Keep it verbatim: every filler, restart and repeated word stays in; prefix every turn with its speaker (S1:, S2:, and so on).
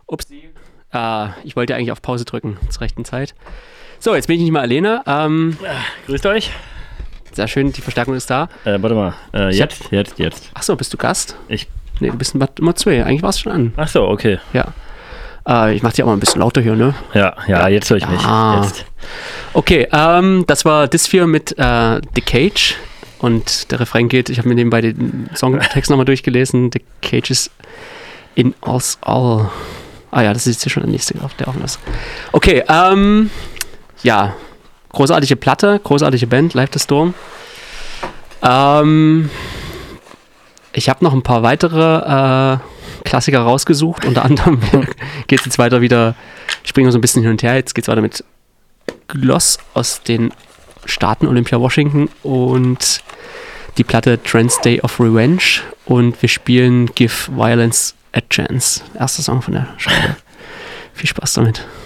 S1: Upsi. Äh, ich wollte eigentlich auf Pause drücken zur rechten Zeit. So, jetzt bin ich nicht mehr alleine. Ähm,
S2: ja, grüßt euch.
S1: Sehr schön, die Verstärkung ist da.
S2: Äh, warte mal. Äh, jetzt, hab... jetzt, jetzt.
S1: Achso, bist du Gast?
S2: Ich.
S1: Nee, du bist in Bad Nummer zwei. Eigentlich war es schon an.
S2: Achso, okay.
S1: Ja. Äh, ich mach die auch mal ein bisschen lauter hier, ne?
S2: Ja, ja, jetzt höre ich mich.
S1: Ah.
S2: Jetzt.
S1: Okay, ähm, das war Dysphere mit äh, The Cage. Und der Refrain geht, ich habe mir nebenbei den Songtext nochmal durchgelesen. The Cage is in us all. Ah ja, das ist hier schon der nächste, der offen ist. Okay, ähm, ja, großartige Platte, großartige Band, Live the Storm. Ähm, ich habe noch ein paar weitere äh, Klassiker rausgesucht. Unter anderem geht es jetzt weiter wieder, ich springe so ein bisschen hin und her, jetzt geht es weiter mit Gloss aus den Staaten, Olympia Washington und die Platte Trans Day of Revenge und wir spielen Give Violence a Chance. Erster Song von der Scheibe. Viel Spaß damit.